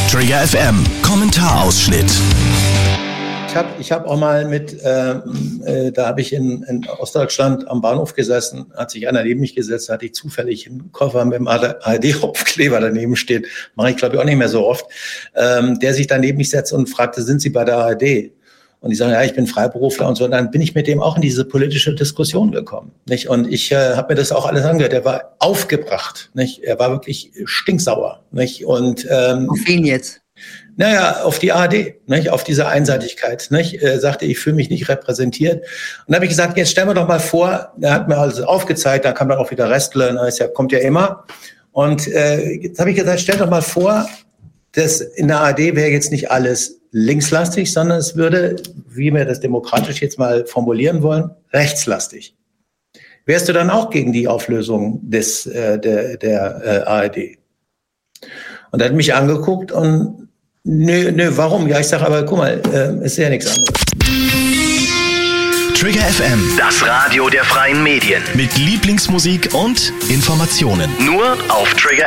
Trigger FM Kommentarausschnitt. Ich hab auch mal da habe ich in Ostdeutschland am Bahnhof gesessen, hat sich einer neben mich gesetzt, hatte ich zufällig einen Koffer mit dem ARD-Hauptkleber daneben stehen, mache ich glaube ich auch nicht mehr so oft, der sich dann neben mich setzt und fragte, sind Sie bei der ARD? Und ich sage, ja, ich bin Freiberufler und so. Und dann bin ich mit dem auch in diese politische Diskussion gekommen, nicht? Und ich habe mir das auch alles angehört. Er war aufgebracht, nicht? Er war wirklich stinksauer, nicht? Und auf wen jetzt? Naja, auf die ARD, nicht? Auf diese Einseitigkeit, nicht? Sagte, ich fühle mich nicht repräsentiert. Und dann habe ich gesagt, jetzt stellen wir doch mal vor, er hat mir alles aufgezeigt, da kam dann auch wieder Restle, kommt ja immer. Und jetzt habe ich gesagt, stell doch mal vor, dass in der ARD wäre jetzt nicht alles linkslastig, sondern es würde, wie wir das demokratisch jetzt mal formulieren wollen, rechtslastig. Wärst du dann auch gegen die Auflösung der ARD? Und er hat mich angeguckt und nö, warum? Ja, ich sage, aber guck mal, ist ja nichts anderes. Trigger FM, Das Radio der freien Medien. mit Lieblingsmusik und Informationen. Nur auf Trigger